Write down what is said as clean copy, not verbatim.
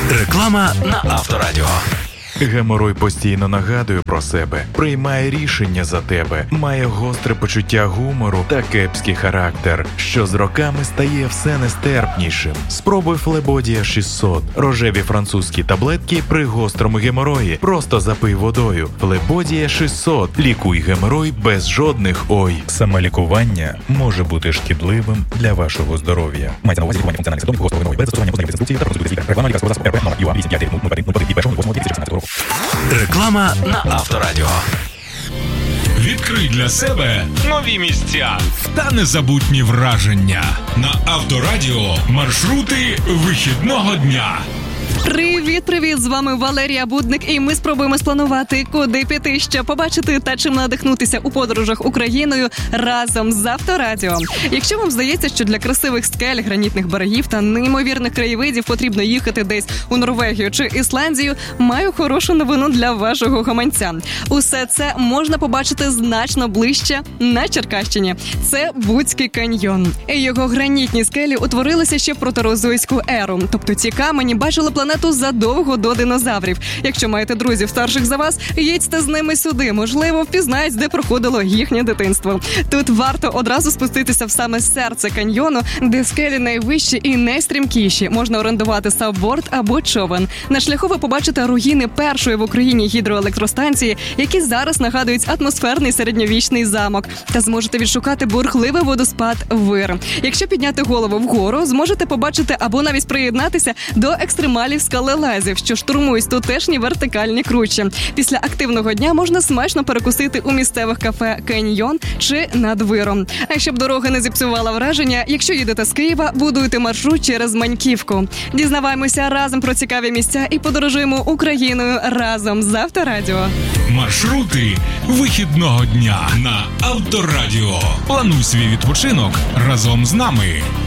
Реклама на Авторадіо. Геморой постійно нагадує про себе, приймає рішення за тебе, має гостре почуття гумору та кепський характер, що з роками стає все нестерпнішим. Спробуй Флебодія 600. Рожеві французькі таблетки при гострому геморої. Просто запий водою. Флебодія 600. Лікуй геморой без жодних «ой». Самолікування може бути шкідливим для вашого здоров'я. Мається на увазі лікування функціональних симптомів гострого геморою без застосування познайомих інструкції та процедури лікаря. Реклама лікарського засобу РП номер ЮА 850101 року. Реклама на Авторадіо. Відкрий для себе нові місця та незабутні враження. На Авторадіо маршрути вихідного дня. Привіт! З вами Валерія Будник, і ми спробуємо спланувати, куди піти, що побачити та чим надихнутися у подорожах Україною разом з Авторадіо. Якщо вам здається, що для красивих скель, гранітних берегів та неймовірних краєвидів потрібно їхати десь у Норвегію чи Ісландію, маю хорошу новину для вашого гаманця. Усе це можна побачити значно ближче на Черкащині. Це Буцький каньйон. Його гранітні скелі утворилися ще в протерозойську еру, тобто ці камені бачили планету задовго до динозаврів. Якщо маєте друзів старших за вас, їдьте з ними сюди. Можливо, впізнають, де проходило їхнє дитинство. Тут варто одразу спуститися в саме серце каньйону, де скелі найвищі і найстрімкіші. Можна орендувати сабборд або човен. На шляху ви побачите руїни першої в Україні гідроелектростанції, які зараз нагадують атмосферний середньовічний замок. Та зможете відшукати бурхливий водоспад Вир. Якщо підняти голову вгору, зможете побачити або навіть приєднатися до екстремалів скалелазів, що штурмують тутешні вертикальні кручі. Після активного дня можна смачно перекусити у місцевих кафе «Каньйон» чи «Над Виром». А щоб дорога не зіпсувала враження, якщо їдете з Києва, будуйте маршрут через Маньківку. Дізнаваємося разом про цікаві місця і подорожуємо Україною разом з Авторадіо. Маршрути вихідного дня на Авторадіо. Плануй свій відпочинок разом з нами.